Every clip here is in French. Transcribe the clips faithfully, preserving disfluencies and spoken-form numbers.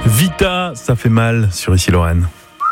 Vita, ça fait mal sur Ici Lorraine.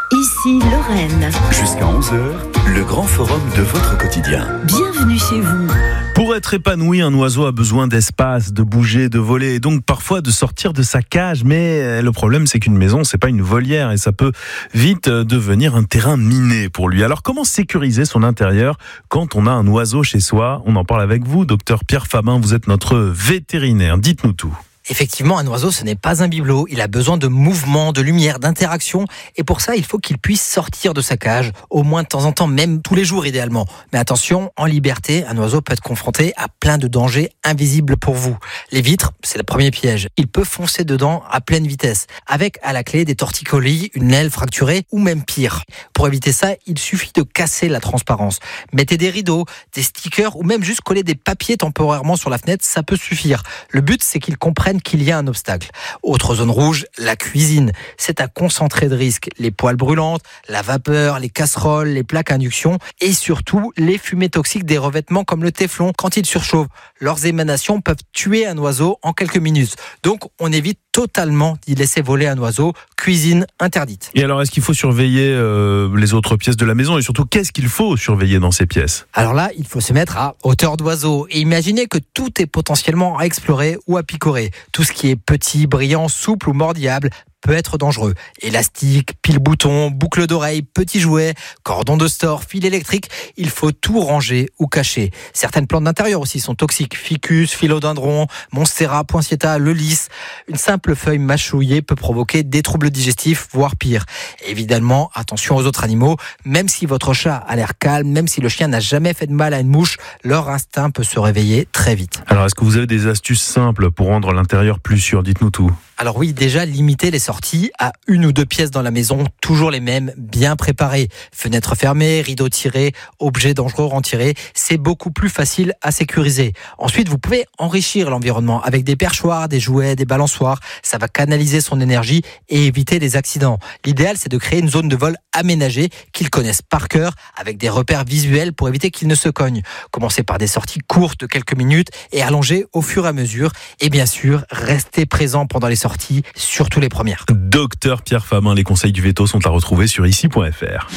Ici Lorraine. Jusqu'à onze heures, le grand forum de votre quotidien. Bienvenue chez vous. Pour être épanoui, un oiseau a besoin d'espace, de bouger, de voler et donc parfois de sortir de sa cage. Mais le problème, c'est qu'une maison, c'est pas une volière et ça peut vite devenir un terrain miné pour lui. Alors comment sécuriser son intérieur quand on a un oiseau chez soi ? On en parle avec vous, docteur Pierre Fabin, vous êtes notre vétérinaire. Dites-nous tout. Effectivement, un oiseau, ce n'est pas un bibelot. Il a besoin de mouvement, de lumière, d'interaction. Et pour ça, il faut qu'il puisse sortir de sa cage, au moins de temps en temps, même tous les jours idéalement. Mais attention, en liberté, un oiseau peut être confronté à plein de dangers invisibles pour vous. Les vitres, c'est le premier piège. Il peut foncer dedans à pleine vitesse, avec à la clé des torticolis, une aile fracturée ou même pire. Pour éviter ça, il suffit de casser la transparence. Mettez des rideaux, des stickers ou même juste coller des papiers temporairement sur la fenêtre, ça peut suffire. Le but, c'est qu'il comprenne qu'il y a un obstacle. Autre zone rouge, la cuisine. C'est un concentré de risques. Les poêles brûlantes, la vapeur, les casseroles, les plaques à induction et surtout les fumées toxiques des revêtements comme le téflon quand ils surchauffent. Leurs émanations peuvent tuer un oiseau en quelques minutes. Donc on évite totalement d'y laisser voler un oiseau. Cuisine interdite. Et alors, est-ce qu'il faut surveiller euh, les autres pièces de la maison et surtout, qu'est-ce qu'il faut surveiller dans ces pièces ? Alors là, il faut se mettre à hauteur d'oiseau et imaginer que tout est potentiellement à explorer ou à picorer. Tout ce qui est petit, brillant, souple ou mordillable peut être dangereux. Élastique, pile-bouton, boucle d'oreille, petits jouets, cordon de store, fil électrique, il faut tout ranger ou cacher. Certaines plantes d'intérieur aussi sont toxiques. Ficus, philodendron, monstera, poinsettia, le lys. Une simple feuille mâchouillée peut provoquer des troubles digestifs, voire pire. Évidemment, attention aux autres animaux. Même si votre chat a l'air calme, même si le chien n'a jamais fait de mal à une mouche, leur instinct peut se réveiller très vite. Alors, est-ce que vous avez des astuces simples pour rendre l'intérieur plus sûr ? Dites-nous tout. Alors oui, déjà limiter les sorties à une ou deux pièces dans la maison, toujours les mêmes, bien préparées. Fenêtres fermées, rideaux tirés, objets dangereux retirés, c'est beaucoup plus facile à sécuriser. Ensuite, vous pouvez enrichir l'environnement avec des perchoirs, des jouets, des balançoires. Ça va canaliser son énergie et éviter les accidents. L'idéal, c'est de créer une zone de vol aménagée qu'ils connaissent par cœur, avec des repères visuels pour éviter qu'ils ne se cognent. Commencez par des sorties courtes de quelques minutes et allongez au fur et à mesure. Et bien sûr, restez présent pendant les sorties. Sorties, surtout les premières. Docteur Pierre Fabin, les conseils du veto sont à retrouver sur ici point f r.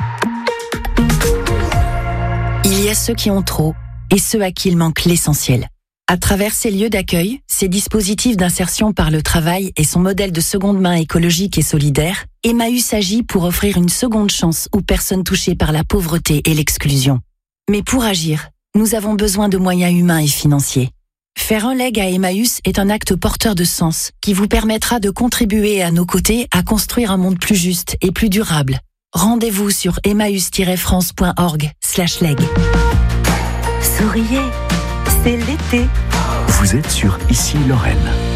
Il y a ceux qui ont trop et ceux à qui il manque l'essentiel. À travers ces lieux d'accueil, ces dispositifs d'insertion par le travail et son modèle de seconde main écologique et solidaire, Emmaüs agit pour offrir une seconde chance aux personnes touchées par la pauvreté et l'exclusion. Mais pour agir, nous avons besoin de moyens humains et financiers. Faire un leg à Emmaüs est un acte porteur de sens qui vous permettra de contribuer à nos côtés à construire un monde plus juste et plus durable. Rendez-vous sur emmaüs tiret france point org slash leg. Souriez, c'est l'été. Vous êtes sur Ici Lorraine.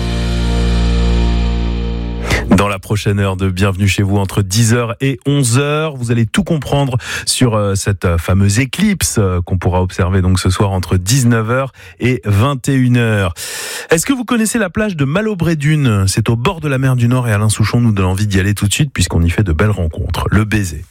Dans la prochaine heure de Bienvenue chez vous, entre dix heures et onze heures, vous allez tout comprendre sur euh, cette fameuse éclipse euh, qu'on pourra observer donc ce soir entre dix-neuf heures et vingt et une heures. Est-ce que vous connaissez la plage de Malaubré-Dunes ? C'est au bord de la mer du Nord et Alain Souchon nous donne envie d'y aller tout de suite puisqu'on y fait de belles rencontres. Le baiser.